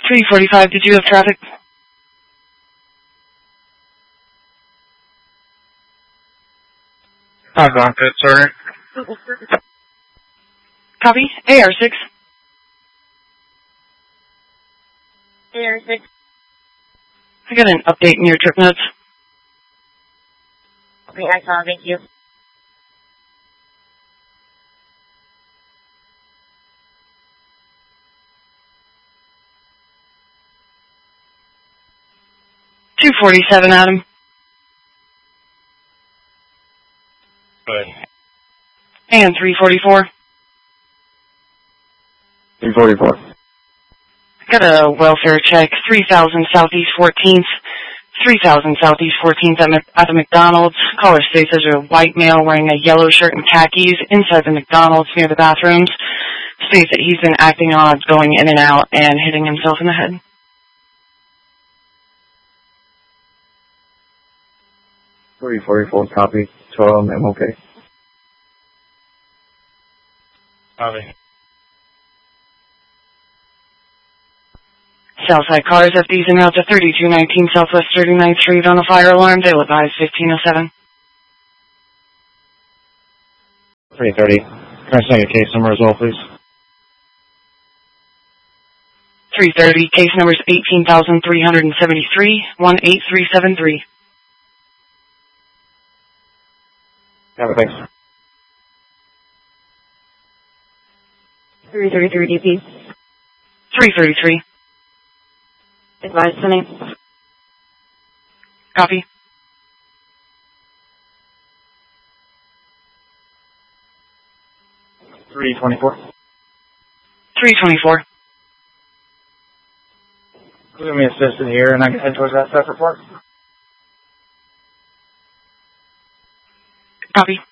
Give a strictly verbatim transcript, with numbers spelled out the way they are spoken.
three forty-five, did you have traffic? I've gone pit, sorry. Copy. A R six. A R six. I got an update in your trip notes. Okay, I saw, thank you. two forty-seven, Adam. Good. And three forty-four. three forty-four. I got a welfare check, three thousand Southeast fourteenth. three thousand Southeast fourteenth at, at the McDonald's. Caller states there's a white male wearing a yellow shirt and khakis inside the McDonald's near the bathrooms. States that he's been acting odd, going in and out, and hitting himself in the head. three forty-four, copy. twelve, I'm okay. Copy. Southside cars F Ds en route to thirty-two nineteen Southwest thirty-ninth Street on a fire alarm. They will advise fifteen oh seven. three thirty. Can I say a case number as well, please? three thirty, case number is eighteen thousand three hundred seventy-three, one eight three seven three. Yeah, thanks. three thirty-three D P. three thirty-three. Advise sending. Copy. three twenty-four. three twenty-four. Give me assisted here, and I can head towards that stuff report. Copy.